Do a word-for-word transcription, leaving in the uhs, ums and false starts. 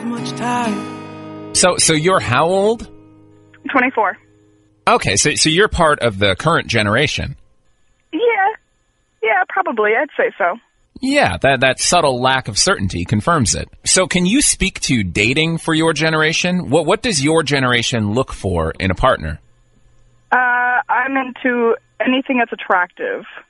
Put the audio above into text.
much time. So, so you're how old? twenty-four. Okay, so so you're part of the current generation. Yeah. Yeah, probably. I'd say so. Yeah, that, that subtle lack of certainty confirms it. So can you speak to dating for your generation? What what does your generation look for in a partner? Uh, I'm into anything that's attractive.